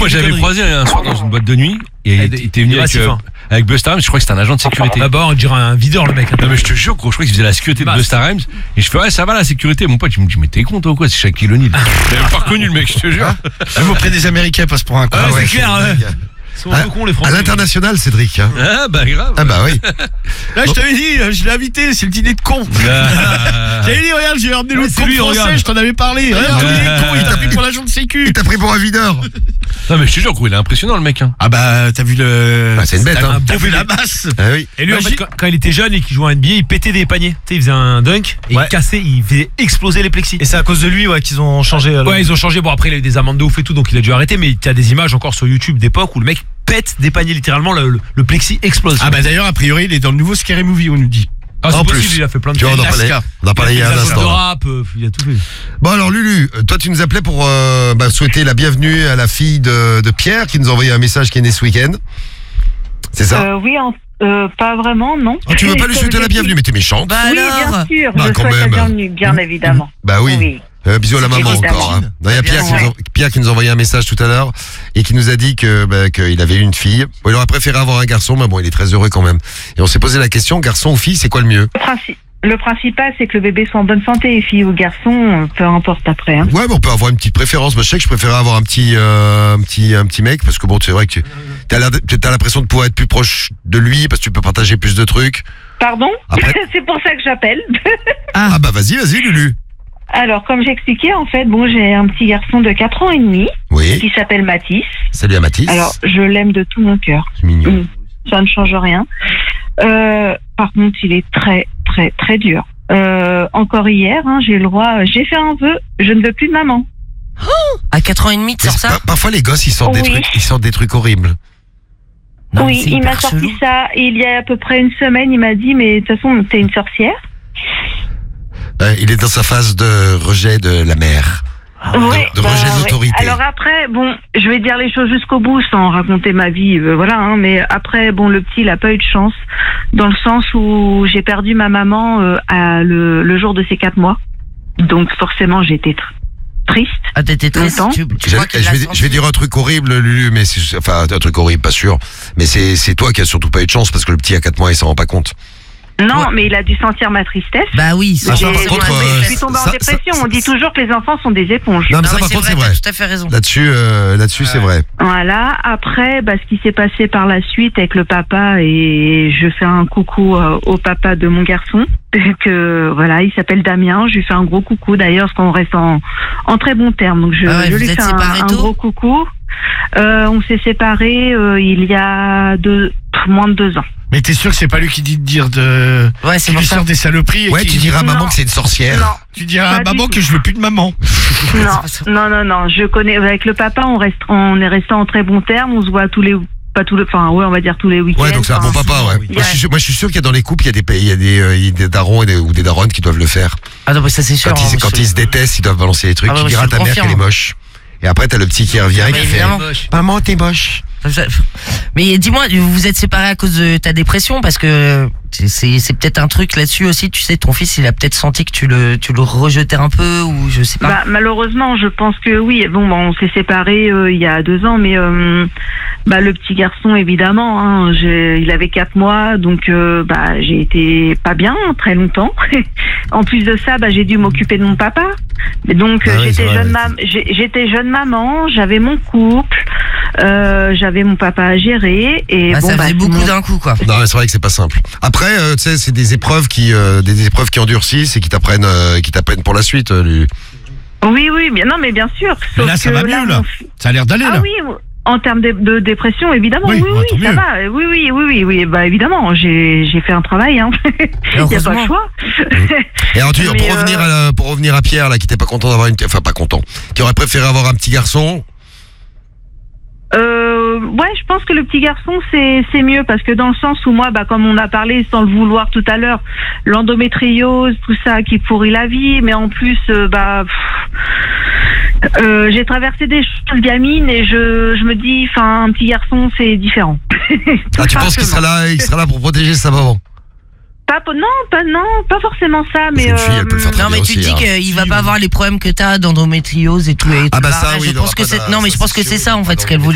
moi j'avais croisé un soir dans une boîte de nuit et il était venu avec Busta Rhymes, je crois que c'était un agent de sécurité. Ah bah on dirait un videur le mec. Non mais je te jure gros, je crois qu'il faisait la sécurité de Busta Rhymes et je fais ouais ça va la sécurité. Mon pote il me dit mais t'es con toi ou quoi, c'est Shaquille O'Neal. J'avais même pas reconnu le mec, je te jure. Même auprès des Américains passe pour un con. C'est clair. Ils sont cons les Français. À l'international, Cédric. Ah bah grave. Ah bah oui. Là je t'avais dit, je l'ai invité, c'est le dîner de con. J'avais dit regarde, j'ai ramené le con français, je t'en avais parlé. Regarde, il est con, il t'a pris pour l'agent de sécu. Il t'a pris pour un videur. Non mais je te jure gros, il est impressionnant le mec. Ah bah t'as vu le. C'est une bête hein. T'as vu la masse. Ah oui. Et lui en fait quand il était jeune et qu'il jouait à NBA, il pétait des paniers. Tu sais, il faisait un dunk et il cassait, il faisait exploser les plexis. Et c'est à cause de lui qu'ils ont changé. Ouais, ils ont changé. Bon après il a eu des amendes de ouf et tout, donc il a dû arrêter. Mais il y a des images encore sur YouTube d'époque où le mec pète des paniers littéralement, le plexi explose. Ah bah d'ailleurs a priori il est dans le nouveau Scary Movie on nous dit. Ah c'est possible, il a fait plein de choses. On en parlait il y a un instant. De rap, il a tout fait. Bon alors Lulu, toi tu nous appelais pour souhaiter la bienvenue à la fille de Pierre qui nous a envoyé un message qui est né ce week-end. C'est ça Oui, pas vraiment, non. Oh, tu veux pas lui souhaiter la bienvenue, mais t'es méchante. Bah oui, bien sûr, bah, je souhaite la bienvenue, bien évidemment. Bah oui. Bisous à la maman encore. Hein. Il y a Pierre qui nous a envoyé un message tout à l'heure et qui nous a dit qu'il avait eu une fille. Bon, il aurait préféré avoir un garçon, mais bon, il est très heureux quand même. Et on s'est posé la question, garçon ou fille, c'est quoi le mieux? Le principal, c'est que le bébé soit en bonne santé, fille ou garçon, peu importe après. Hein. Ouais, mais on peut avoir une petite préférence. Moi, je sais que je préférais avoir un petit mec, parce que bon, c'est vrai que t'as l'impression de pouvoir être plus proche de lui, parce que tu peux partager plus de trucs. Pardon? C'est pour ça que j'appelle. Ah bah vas-y, Lulu. Alors, comme j'expliquais, en fait, bon, j'ai un petit garçon de 4 ans et demi qui s'appelle Mathis. Salut à Mathis. Alors, je l'aime de tout mon cœur. C'est mignon. Ça ne change rien. Par contre, il est très, très, très dur. Encore hier, j'ai fait un vœu, je ne veux plus de maman. Oh, à 4 ans et demi, tu sors ça? Parfois, les gosses, ils sortent des trucs horribles. Non, oui, il m'a sorti ça il y a à peu près une semaine. Il m'a dit, mais de toute façon, t'es une sorcière. Il est dans sa phase de rejet de la mère. Ouais, de rejet de l'autorité. Alors après, bon, je vais dire les choses jusqu'au bout sans raconter ma vie, mais après, bon, le petit, il a pas eu de chance, dans le sens où j'ai perdu ma maman le jour de ses 4 mois. Donc forcément, j'étais triste. Ah, t'étais triste. Je vais dire un truc horrible, Lulu, mais un truc horrible, pas sûr. Mais c'est toi qui as surtout pas eu de chance parce que le petit à 4 mois, il s'en rend pas compte. Non, mais il a dû sentir ma tristesse. Bah oui, je suis tombée en dépression. On dit toujours que les enfants sont des éponges. Non, mais ça, par contre, c'est vrai. Tout à fait raison. Là-dessus, c'est vrai. Voilà. Après, ce qui s'est passé par la suite avec le papa, et je fais un coucou au papa de mon garçon, il s'appelle Damien. Je lui fais un gros coucou d'ailleurs, parce qu'on reste en très bons termes. Donc je lui fais un gros coucou. On s'est séparés il y a moins de 2 ans. Mais t'es sûr que c'est pas lui qui dit de dire c'est lui sort des saloperies? Ouais, tu diras à maman que c'est une sorcière. Non, tu diras à maman que je veux plus de maman. Non. Je connais, avec le papa, on est resté en très bons termes. On se voit on va dire tous les week-ends. Ouais, donc c'est un bon papa, ouais. Moi, je suis sûr qu'il y a dans les couples, il y a des darons ou des daronnes qui doivent le faire. Ah non, mais ça c'est sûr. Quand ils se détestent, ils doivent balancer des trucs. Tu diras à ta mère qu'elle est moche. Et après, t'as le petit qui revient et qui fait maman, t'es moche. Mais dis-moi, vous vous êtes séparés à cause de ta dépression, parce que c'est peut-être un truc là-dessus aussi. Tu sais, ton fils, il a peut-être senti que tu le rejetais un peu, ou je sais pas. Malheureusement, je pense que oui. Bon, on s'est séparés il y a 2 ans, mais le petit garçon, évidemment, il avait 4 mois, donc j'ai été pas bien très longtemps. En plus de ça, j'ai dû m'occuper de mon papa. Donc j'étais jeune maman, j'avais mon couple, j'avais mon papa à gérer, et ça faisait beaucoup d'un coup, quoi. Non, mais c'est vrai que c'est pas simple. Après, tu sais, c'est des épreuves qui endurcissent et qui t'apprennent pour la suite. Oui, bien sûr. Mais là, ça va mieux, là. Ça a l'air d'aller, là. Oui, en termes de dépression, évidemment, oui, ça va. Oui, évidemment, j'ai fait un travail, hein. Il n'y a pas le choix. Et alors, pour revenir à Pierre, là, qui n'était pas content d'avoir pas content, qui aurait préféré avoir un petit garçon. Je pense que le petit garçon c'est mieux, parce que dans le sens où moi, comme on a parlé sans le vouloir tout à l'heure, l'endométriose, tout ça qui pourrit la vie, mais en plus j'ai traversé des choses gamines, et je me dis, un petit garçon c'est différent. Tu penses qu'il sera là pour protéger sa maman? Pas forcément ça, mais une fille, elle peut le faire très bien tu aussi, dis qu'il va pas avoir les problèmes que t'as d'endométriose et tout. Ça, oui. Je pense que c'est ça en fait ce qu'elle voulait.